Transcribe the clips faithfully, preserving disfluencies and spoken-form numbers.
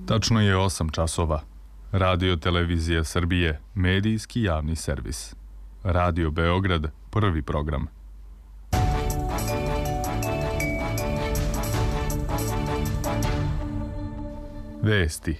Tačno je osam časova. Radio Televizija Srbije, medijski javni servis. Radio Beograd, prvi program. Vesti.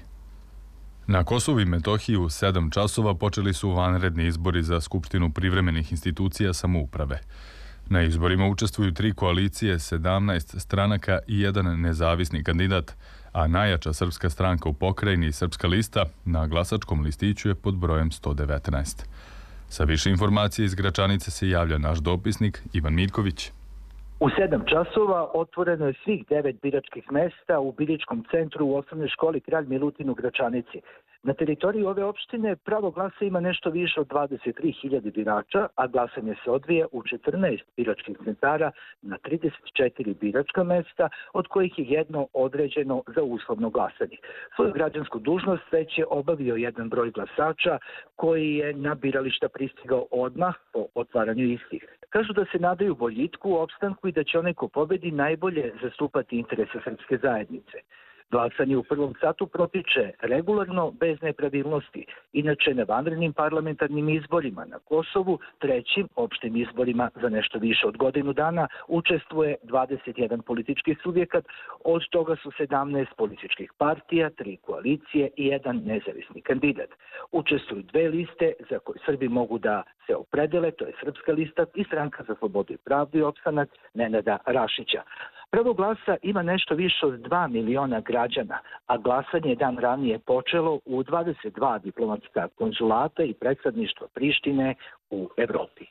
Na Kosovu i Metohiji u sedam časova počeli su vanredni izbori za Skupštinu privremenih institucija samouprave. Na izborima učestvuju tri koalicije, sedamnaest stranaka i jedan nezavisni kandidat, a najjača srpska stranka u pokrajini, Srpska lista, na glasačkom listiću je pod brojem sto devetnaest. Sa više informacije iz Gračanice se javlja naš dopisnik Ivan Mirković. U sedam časova otvoreno je svih devet biračkih mesta u biračkom centru u osnovnoj školi Kralj Milutin u Gračanici. Na teritoriji ove opštine pravo glasa ima nešto više od dvadeset tri hiljade birača, a glasanje se odvija u četrnaest biračkih centara na trideset četiri biračka mesta, od kojih je jedno određeno za uslovno glasanje. Svoju građansku dužnost već je obavio jedan broj glasača koji je na birališta pristigao odmah po otvaranju istih. Kažu da se nadaju boljitku, opstanku i da će onaj ko pobedi najbolje zastupati interese srpske zajednice. Glasanje u prvom satu protiče regularno, bez nepravilnosti. Inače, na vanrednim parlamentarnim izborima na Kosovu, trećim opštim izborima za nešto više od godinu dana, učestvuje dvadeset jedan politički subjekat, od toga su sedamnaest političkih partija, tri koalicije i jedan nezavisni kandidat. Učestvuju dve liste za koje Srbi mogu da se opredele, to je Srpska lista i Stranka za slobodu i pravdu i opstanak Nenada Rašića. Pravo glasa ima nešto više od dva miliona građana, a glasanje je dan ranije počelo u dvadeset dva diplomatska konzulata i predstavništva Prištine u Evropi.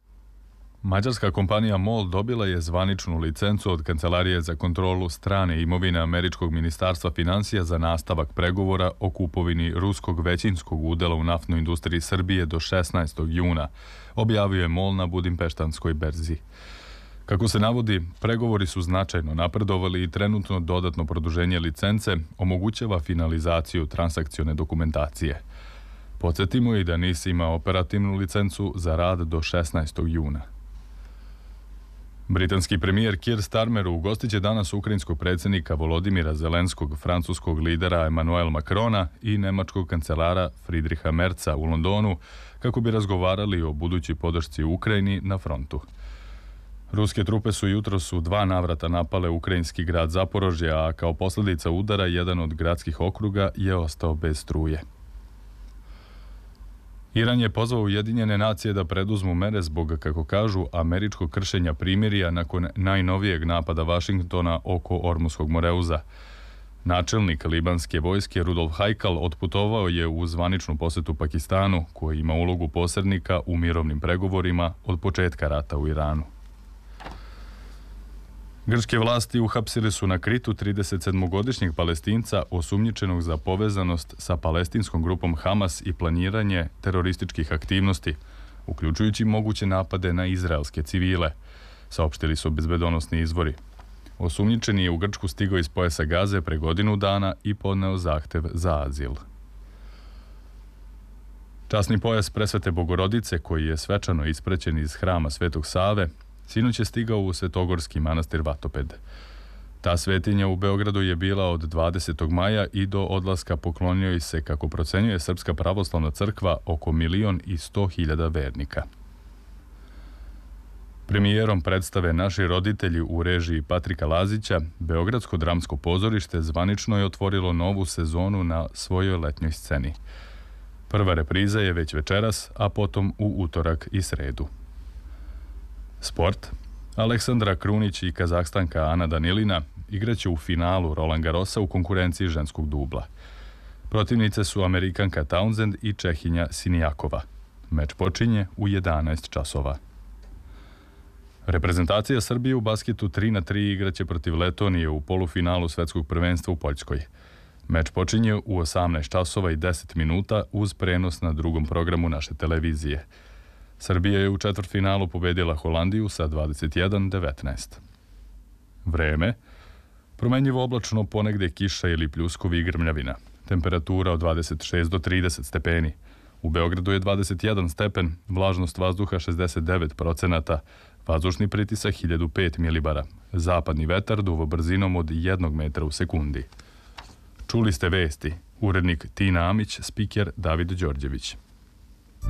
Mađarska kompanija MOL dobila je zvaničnu licencu od Kancelarije za kontrolu strane imovine Američkog ministarstva finansija za nastavak pregovora o kupovini ruskog većinskog udela u naftnoj industriji Srbije do šesnaestog juna, objavio je MOL na Budimpeštanskoj berzi. Kako se navodi, pregovori su značajno napredovali i trenutno dodatno produženje licence omogućava finalizaciju transakcione dokumentacije. Podsjetimo i da N I S ima operativnu licencu za rad do šesnaestog juna. Britanski premijer Keir Starmer ugostit će danas ukrajinskog predsjednika Volodimira Zelenskog, francuskog lidera Emmanuel Macrona i nemačkog kancelara Friedricha Merza u Londonu kako bi razgovarali o budućoj podršci Ukrajini na frontu. Ruske trupe su jutros u dva navrata napale ukrajinski grad Zaporožje, a kao posljedica udara jedan od gradskih okruga je ostao bez struje. Iran je pozvao Ujedinjene nacije da preduzmu mere zbog, kako kažu, američkog kršenja primirja nakon najnovijeg napada Vašingtona oko Ormuskog moreuza. Načelnik libanske vojske Rudolf Haikal otputovao je u zvaničnu posjetu Pakistanu, koji ima ulogu posrednika u mirovnim pregovorima od početka rata u Iranu. Grčke vlasti uhapsili su na Kritu tridesetsedmogodišnjeg Palestinca osumnjičenog za povezanost sa palestinskom grupom Hamas i planiranje terorističkih aktivnosti, uključujući moguće napade na izraelske civile, saopštili su bezbedonosni izvori. Osumnjičeni je u Grčku stigao iz pojasa Gaze pre godinu dana i podneo zahtev za azil. Časni pojas Presvete Bogorodice, koji je svečano ispraćen iz hrama Svetog Save, sinoć je stigao u Svetogorski manastir Vatoped. Ta svetinja u Beogradu je bila od dvadesetog maja i do odlaska poklonio joj se, kako procenjuje Srpska pravoslavna crkva, oko milion i sto hiljada vernika. Premijerom predstave Naši roditelji u režiji Patrika Lazića, Beogradsko dramsko pozorište zvanično je otvorilo novu sezonu na svojoj letnjoj sceni. Prva repriza je već večeras, a potom u utorak i sredu. Sport. Aleksandra Krunić i Kazahstanka Ana Danilina igraće u finalu Roland Garrosa u konkurenciji ženskog dubla. Protivnice su Amerikanka Townsend i Čehinja Sinijakova. Meč počinje u jedanaest časova. Reprezentacija Srbije u basketu tri na tri igraće protiv Letonije u polufinalu svetskog prvenstva u Poljskoj. Meč počinje u osamnaest časova i deset minuta uz prenos na drugom programu naše televizije. Srbija je u četvrtfinalu pobedila Holandiju sa dvadeset jedan devetnaest. Vreme. Promenjivo oblačno, ponegde kiša ili pljuskovi i grmljavina. Temperatura od dvadeset šest do trideset stepeni. U Beogradu je dvadeset jedan stepen, vlažnost vazduha šezdeset devet procenata, vazdušni pritisak hiljadu pet milibara. Zapadni vetar duva brzinom od jednog metra u sekundi. Čuli ste vesti. Urednik Tina Amić, spiker David Đorđević.